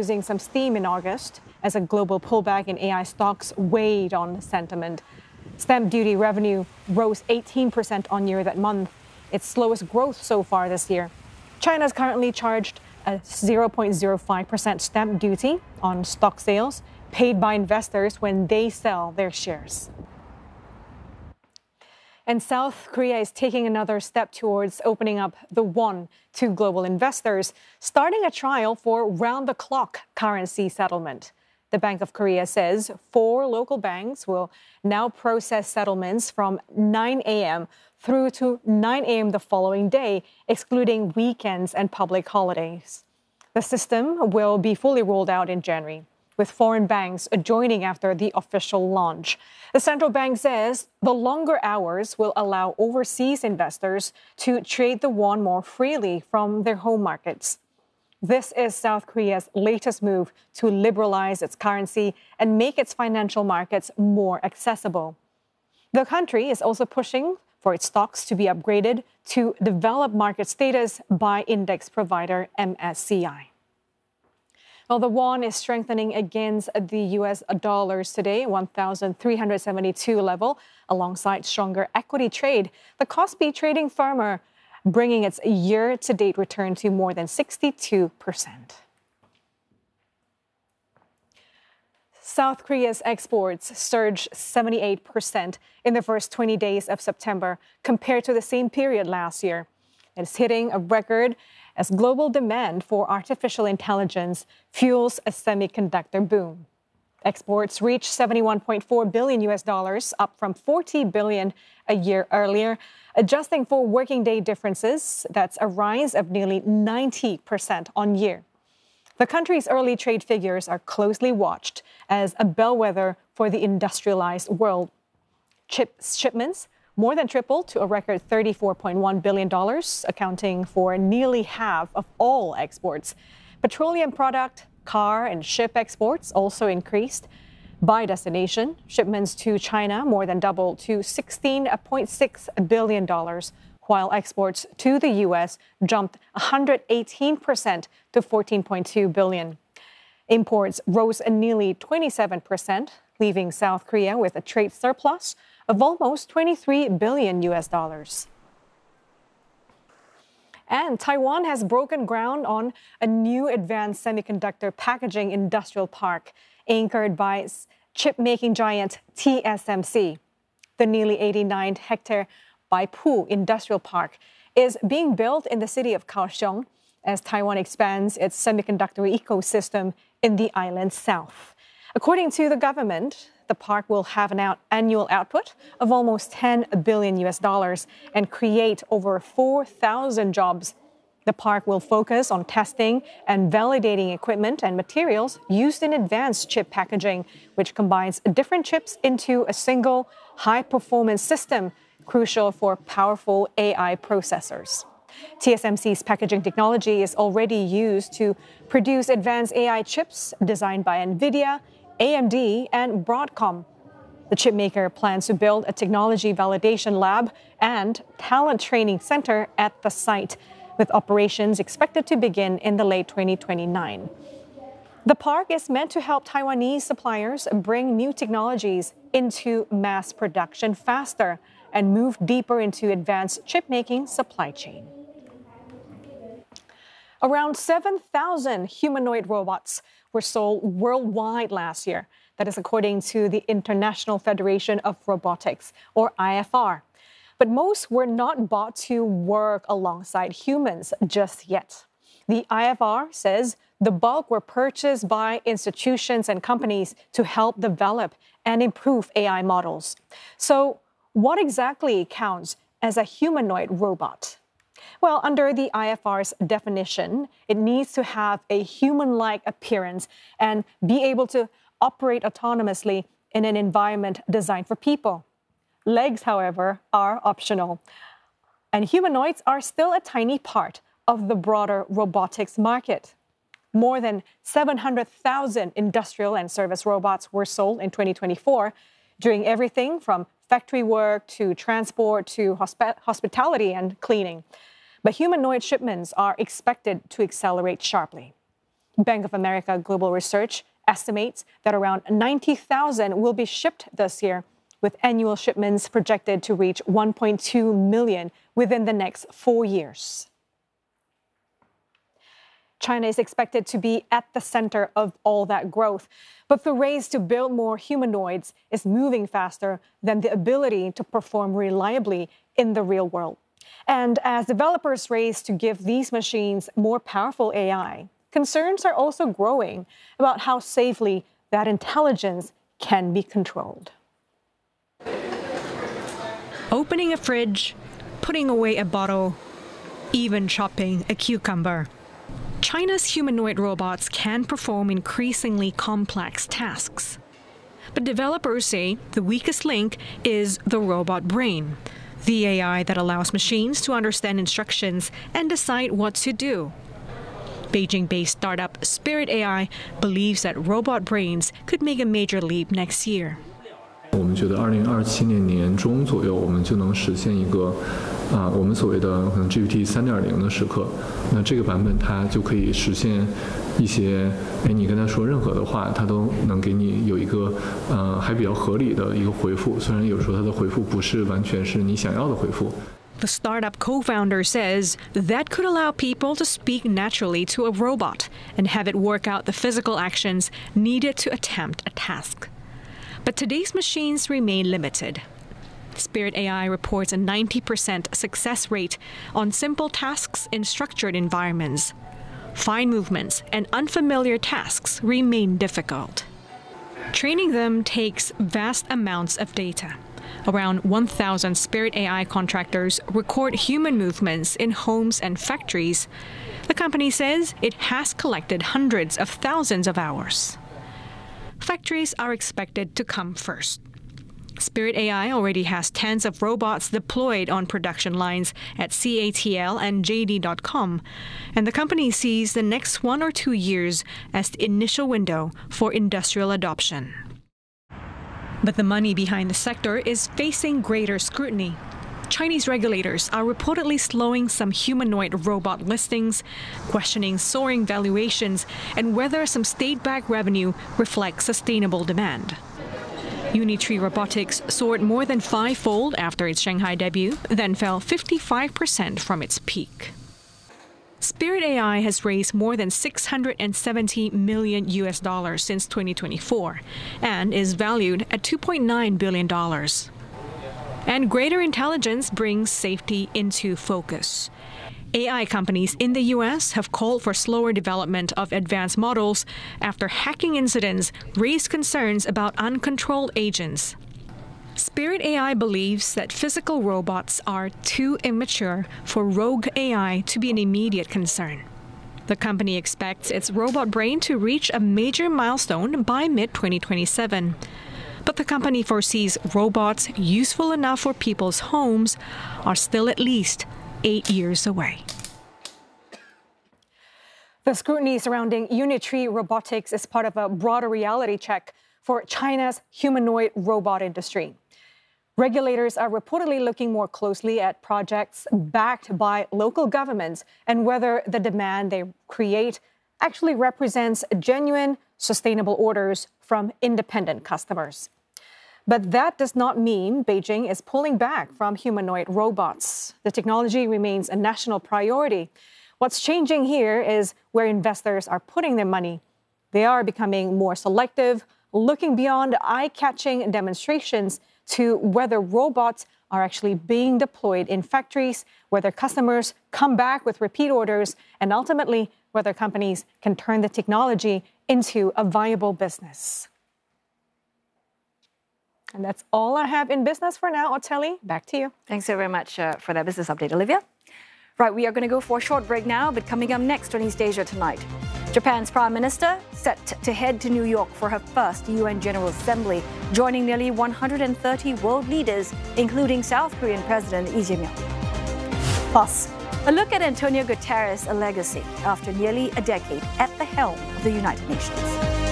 losing some steam in August as a global pullback in AI stocks weighed on sentiment. Stamp duty revenue rose 18% on year that month, its slowest growth so far this year. China is currently charged a 0.05% stamp duty on stock sales paid by investors when they sell their shares. And South Korea is taking another step towards opening up the won to global investors, starting a trial for round-the-clock currency settlement. The Bank of Korea says 4 local banks will now process settlements from 9 a.m. through to 9 a.m. the following day, excluding weekends and public holidays. The system will be fully rolled out in January, with foreign banks joining after the official launch. The central bank says the longer hours will allow overseas investors to trade the won more freely from their home markets. This is South Korea's latest move to liberalize its currency and make its financial markets more accessible. The country is also pushing for its stocks to be upgraded to developed market status by index provider MSCI. Well, the won is strengthening against the U.S. dollars today, 1,372 level, alongside stronger equity trade. The Kospi trading firm bringing its year-to-date return to more than 62%. South Korea's exports surged 78% in the first 20 days of September compared to the same period last year. It's hitting a record as global demand for artificial intelligence fuels a semiconductor boom. Exports reached $71.4 billion, up from $40 billion a year earlier. Adjusting for working day differences, that's a rise of nearly 90% on year. The country's early trade figures are closely watched as a bellwether for the industrialized world. Shipments more than tripled to a record $34.1 billion, accounting for nearly half of all exports. Petroleum product, car, and ship exports also increased. By destination, shipments to China more than doubled to $16.6 billion, while exports to the U.S. jumped 118% to $14.2 billion. Imports rose nearly 27%, leaving South Korea with a trade surplus of almost $23 billion. And Taiwan has broken ground on a new advanced semiconductor packaging industrial park anchored by chip-making giant TSMC. The nearly 89-hectare Baipu Industrial Park is being built in the city of Kaohsiung as Taiwan expands its semiconductor ecosystem in the island's south. According to the government, the park will have an annual output of almost $10 billion and create over 4,000 jobs. The park will focus on testing and validating equipment and materials used in advanced chip packaging, which combines different chips into a single high-performance system, crucial for powerful AI processors. TSMC's packaging technology is already used to produce advanced AI chips designed by NVIDIA, AMD, and Broadcom. The chipmaker plans to build a technology validation lab and talent training center at the site, with operations expected to begin in the late 2029. The park is meant to help Taiwanese suppliers bring new technologies into mass production faster and move deeper into advanced chip-making supply chain. Around 7,000 humanoid robots were sold worldwide last year. That is according to the International Federation of Robotics, or IFR. But most were not bought to work alongside humans just yet. The IFR says the bulk were purchased by institutions and companies to help develop and improve AI models. So, what exactly counts as a humanoid robot? Well, under the IFR's definition, it needs to have a human-like appearance and be able to operate autonomously in an environment designed for people. Legs, however, are optional. And humanoids are still a tiny part of the broader robotics market. More than 700,000 industrial and service robots were sold in 2024, doing everything from factory work to transport to hospitality and cleaning. But humanoid shipments are expected to accelerate sharply. Bank of America Global Research estimates that around 90,000 will be shipped this year, with annual shipments projected to reach 1.2 million within the next 4 years. China is expected to be at the center of all that growth, but the race to build more humanoids is moving faster than the ability to perform reliably in the real world. And as developers race to give these machines more powerful AI, concerns are also growing about how safely that intelligence can be controlled. Opening a fridge, putting away a bottle, even chopping a cucumber. China's humanoid robots can perform increasingly complex tasks. But developers say the weakest link is the robot brain, the AI that allows machines to understand instructions and decide what to do. Beijing-based startup Spirit AI believes that robot brains could make a major leap next year. 我们觉得2027年年中左右，我们就能实现一个我们所谓的可能 GPT 3.0的时刻。那这个版本它就可以实现一些，你跟它说任何的话，它都能给你有一个还比较合理的一个回复。虽然有时候它的回复不是完全是你想要的回复。 The startup co-founder says that could allow people to speak naturally to a robot and have it work out the physical actions needed to attempt a task. But today's machines remain limited. Spirit AI reports a 90% success rate on simple tasks in structured environments. Fine movements and unfamiliar tasks remain difficult. Training them takes vast amounts of data. Around 1,000 Spirit AI contractors record human movements in homes and factories. The company says it has collected hundreds of thousands of hours. Factories are expected to come first. Spirit AI already has tens of robots deployed on production lines at CATL and JD.com, and the company sees the next 1 or 2 years as the initial window for industrial adoption. But the money behind the sector is facing greater scrutiny. Chinese regulators are reportedly slowing some humanoid robot listings, questioning soaring valuations, and whether some state-backed revenue reflects sustainable demand. Unitree Robotics soared more than 5-fold after its Shanghai debut, then fell 55% from its peak. Spirit AI has raised more than $670 million since 2024 and is valued at $2.9 billion. And greater intelligence brings safety into focus. AI companies in the U.S. have called for slower development of advanced models after hacking incidents raised concerns about uncontrolled agents. Spirit AI believes that physical robots are too immature for rogue AI to be an immediate concern. The company expects its robot brain to reach a major milestone by mid-2027. But the company foresees robots useful enough for people's homes are still at least 8 years away. The scrutiny surrounding Unitree Robotics is part of a broader reality check for China's humanoid robot industry. Regulators are reportedly looking more closely at projects backed by local governments and whether the demand they create actually represents genuine, sustainable orders from independent customers. But that does not mean Beijing is pulling back from humanoid robots. The technology remains a national priority. What's changing here is where investors are putting their money. They are becoming more selective, looking beyond eye-catching demonstrations to whether robots are actually being deployed in factories, whether customers come back with repeat orders, and ultimately whether companies can turn the technology into a viable business. And that's all I have in business for now. Otelli, back to you. Thanks so very much for that business update, Olivia. Right, we are going to go for a short break now, but coming up next on East Asia Tonight, Japan's Prime Minister set to head to New York for her first UN General Assembly, joining nearly 130 world leaders, including South Korean President Lee Jae-myung. Plus, a look at Antonio Guterres' legacy after nearly a decade at the helm of the United Nations.